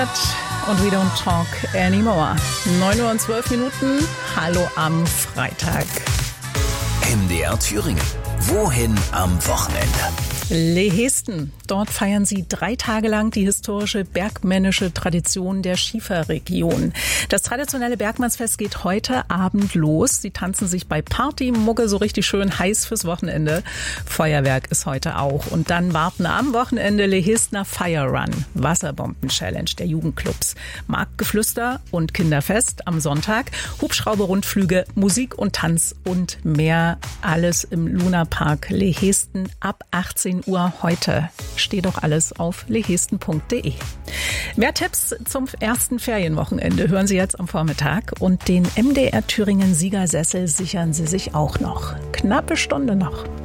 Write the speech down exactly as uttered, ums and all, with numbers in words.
Und we don't talk anymore. neun Uhr und zwölf Minuten. Hallo am Freitag. M D R Thüringen. Wohin am Wochenende? Lehesten. Dort feiern sie drei Tage lang die historische bergmännische Tradition der Schieferregion. Das traditionelle Bergmannsfest geht heute Abend los. Sie tanzen sich bei Partymucke so richtig schön heiß fürs Wochenende. Feuerwerk ist heute auch. Und dann warten am Wochenende Lehestener Fire Run, Wasserbomben-Challenge der Jugendclubs, Marktgeflüster und Kinderfest am Sonntag, Hubschrauberrundflüge, Musik und Tanz und mehr. Alles im Lunapark Lehesten ab achtzehn Uhr heute. Steht doch alles auf lehesten punkt de. Mehr Tipps zum ersten Ferienwochenende hören Sie jetzt am Vormittag. Und den M D R Thüringen Siegersessel sichern Sie sich auch noch. Knappe Stunde noch.